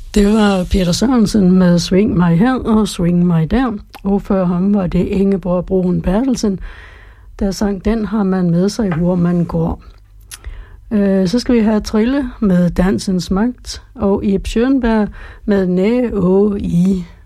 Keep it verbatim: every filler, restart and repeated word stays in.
Det var Peter Sørensen med Swing My Her og Swing My Down. Og før ham var det Ingeborg Broen Bertelsen, der sang Den har man med sig, hvor man går. Øh, så skal vi have Trille med Dansens Magt og Ib Schønberg med Næ, Å, I.